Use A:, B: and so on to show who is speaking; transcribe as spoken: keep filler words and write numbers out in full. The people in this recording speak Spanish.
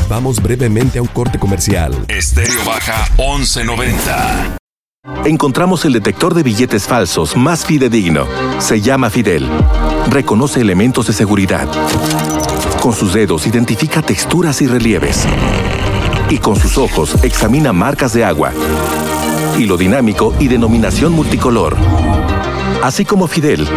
A: Vamos brevemente a un corte comercial.
B: Estéreo Baja once noventa.
C: Encontramos el detector de billetes falsos más fidedigno. Se llama Fidel. Reconoce elementos de seguridad. Con sus dedos identifica texturas y relieves. Y con sus ojos examina marcas de agua, hilo dinámico y denominación multicolor. Así como Fidel,